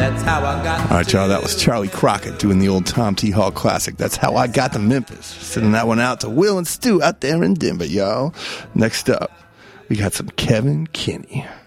That's how I got. All right, y'all, that was Charlie Crockett doing the old Tom T. Hall classic. That's how I got to Memphis. Sending that one out to Will and Stu out there in Denver, y'all. Next up, we got some Kevin Kinney.